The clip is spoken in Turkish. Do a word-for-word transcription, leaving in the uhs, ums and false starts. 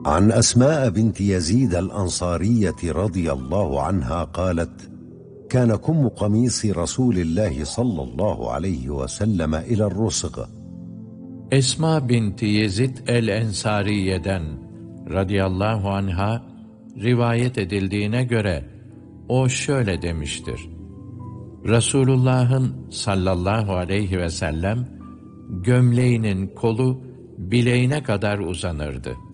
عن أسماء بنت يزيد الأنصارية رضي الله عنها قالت: كان كم قميص رسول الله صلى الله عليه وسلم إلى الرسغ. Esma binti Yezid el-Ensariye'den radıyallahu anha rivayet edildiğine göre o şöyle demiştir: Resulullah'ın sallallahu aleyhi ve sellem gömleğinin kolu bileğine kadar uzanırdı.